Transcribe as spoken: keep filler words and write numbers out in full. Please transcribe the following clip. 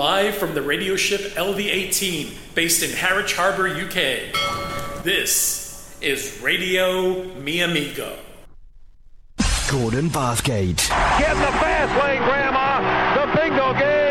Live from the radio ship L V eighteen, based in Harwich Harbour, U K. This is Radio Mi Amigo. Gordon Bathgate. Get in the fast lane, Grandma. The bingo game